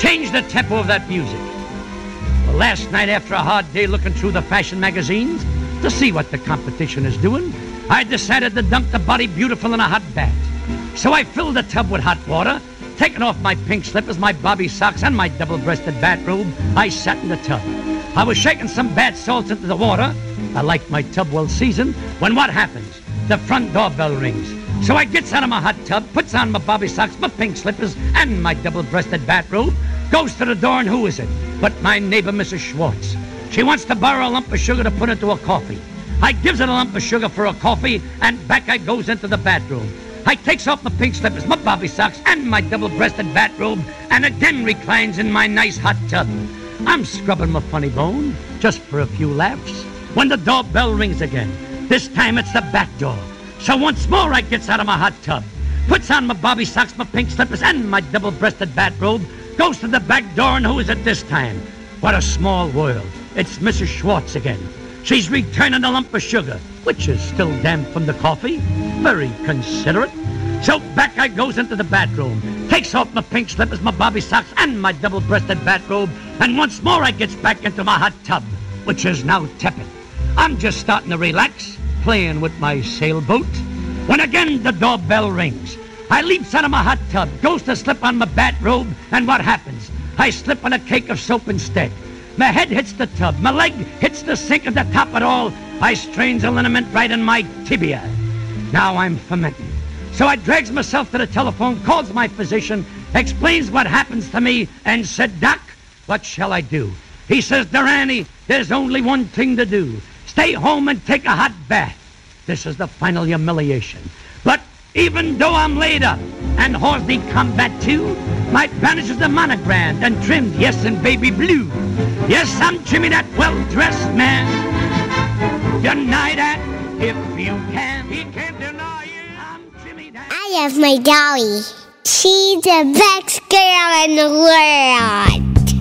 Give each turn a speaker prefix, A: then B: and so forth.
A: Change the tempo of that music. Well, last night, after a hard day looking through the fashion magazines to see what the competition is doing, I decided to dunk the Body Beautiful in a hot bath. So I filled the tub with hot water, taking off my pink slippers, my bobby socks, and my double-breasted bathrobe. I sat in the tub. I was shaking some bath salts into the water. I like my tub well seasoned. When what happens? The front doorbell rings. So I gets out of my hot tub, puts on my bobby socks, my pink slippers, and my double-breasted bathrobe, goes to the door, and who is it but my neighbor, Mrs. Schwartz. She wants to borrow a lump of sugar to put into a coffee. I gives it a lump of sugar for a coffee, and back I goes into the bathroom. I takes off my pink slippers, my bobby socks, and my double-breasted bathrobe, and again reclines in my nice hot tub. I'm scrubbing my funny bone, just for a few laughs, when the doorbell rings again. This time it's the back door. So once more I gets out of my hot tub, puts on my bobby socks, my pink slippers, and my double-breasted bathrobe, goes to the back door, and who is it this time? What a small world. It's Mrs. Schwartz again. She's returning a lump of sugar, which is still damp from the coffee. Very considerate. So back I goes into the bathroom, takes off my pink slippers, my bobby socks, and my double-breasted bathrobe, and once more I gets back into my hot tub, which is now tepid. I'm just starting to relax, playing with my sailboat, when again the doorbell rings. I leaps out of my hot tub, goes to slip on my bathrobe, and what happens? I slip on a cake of soap instead. My head hits the tub, my leg hits the sink, and to top it all, I strains a liniment right in my tibia. Now I'm fermenting. So I drags myself to the telephone, calls my physician, explains what happens to me, and said, "Doc, what shall I do?" He says, "Durante, there's only one thing to do. Stay home and take a hot bath." This is the final humiliation. But even though I'm laid up and Horsley Combat 2, my bandages are monogrammed and trimmed, yes, in baby blue. Yes, I'm Jimmy, that well-dressed man. Deny that if you can. He can't deny it. I'm Jimmy that...
B: I love my dolly. She's the best girl in the world.